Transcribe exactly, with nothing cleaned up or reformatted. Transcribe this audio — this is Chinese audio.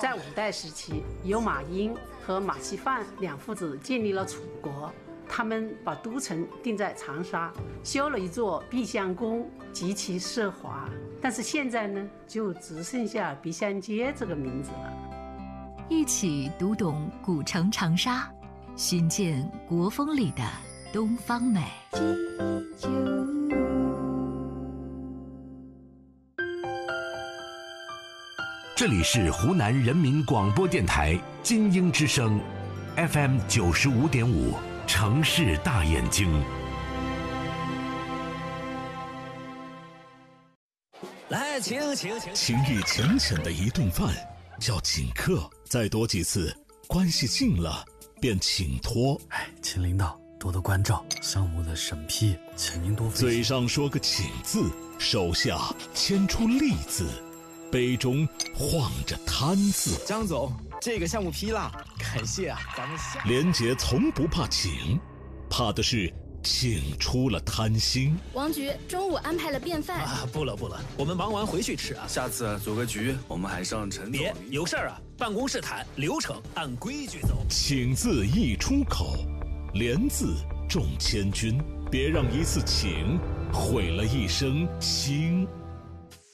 在五代时期，由马英和马锡范两父子建立了楚国，他们把都城定在长沙，修了一座碧香宫，极其奢华。但是现在呢，就只剩下碧香街这个名字了。 一起读懂古城长沙，寻见国风里的东方美。 这里是湖南人民广播电台金鹰之声 F M 九十五点五，城市大眼睛。 来，请请请， 情谊浅浅的一顿饭叫请客，再多几次，关系近了便请托。 哎，请领导多多关照，项目的审批，请您多费心。 嘴上说个请字，手下牵出利字，杯中晃着贪字。 张总，这个项目批了，感谢啊，咱们下。 连杰从不怕请，怕的是请出了贪心。 王局中午安排了便饭啊，不了不了，我们忙完回去吃啊。 下次组个局，我们还上陈总。 别有事儿啊，办公室谈，流程按规矩走。 请字一出口，连字重千钧，别让一次请毁了一生情。